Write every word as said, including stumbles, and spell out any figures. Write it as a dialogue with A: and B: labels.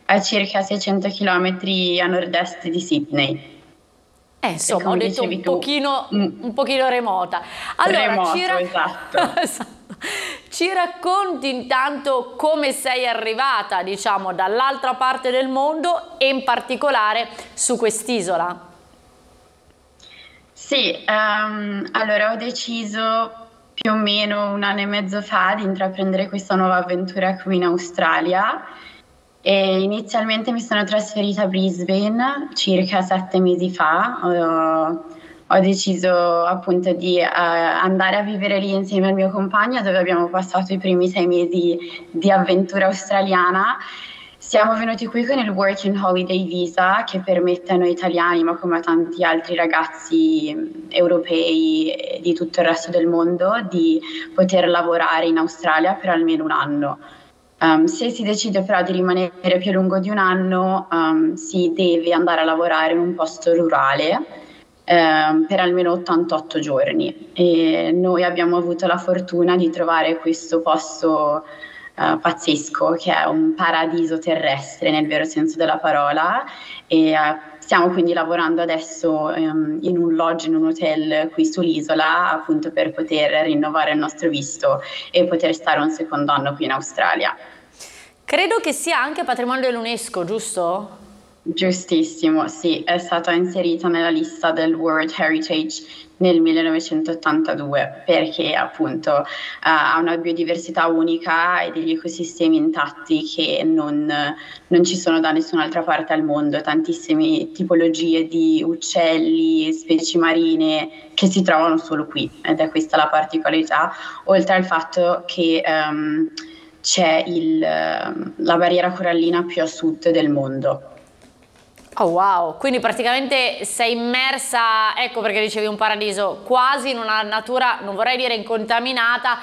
A: a circa seicento chilometri a nord-est di Sydney.
B: Eh, insomma, ho detto un
A: tu,
B: pochino,
A: mm,
B: un pochino remota. Allora,
A: remoto,
B: ci, ra
A: esatto.
B: esatto. Ci racconti intanto come sei arrivata, diciamo, dall'altra parte del mondo e in particolare su quest'isola.
A: Sì, um, allora ho deciso più o meno un anno e mezzo fa di intraprendere questa nuova avventura qui in Australia e inizialmente mi sono trasferita a Brisbane circa sette mesi fa. Ho, ho deciso appunto di uh, andare a vivere lì insieme al mio compagno, dove abbiamo passato i primi sei mesi di avventura australiana. Siamo venuti qui con il Working Holiday Visa, che permette a noi italiani, ma come a tanti altri ragazzi europei e di tutto il resto del mondo, di poter lavorare in Australia per almeno un anno. Um, se si decide però di rimanere più a lungo di un anno, um, si deve andare a lavorare in un posto rurale um, per almeno ottantotto giorni. E noi abbiamo avuto la fortuna di trovare questo posto uh, pazzesco, che è un paradiso terrestre nel vero senso della parola, e uh, stiamo quindi lavorando adesso um, in un lodge, in un hotel qui sull'isola, appunto per poter rinnovare il nostro visto e poter stare un secondo anno qui in Australia.
B: Credo che sia anche patrimonio dell'UNESCO, giusto?
A: Giustissimo, sì, è stata inserita nella lista del World Heritage nel millenovecentottantadue perché appunto uh, ha una biodiversità unica e degli ecosistemi intatti che non, non ci sono da nessun'altra parte al mondo, tantissime tipologie di uccelli, specie marine che si trovano solo qui, ed è questa la particolarità, oltre al fatto che um, c'è il, la barriera corallina più a sud del mondo.
B: Oh wow, quindi praticamente sei immersa, ecco perché dicevi un paradiso, quasi in una natura, non vorrei dire incontaminata,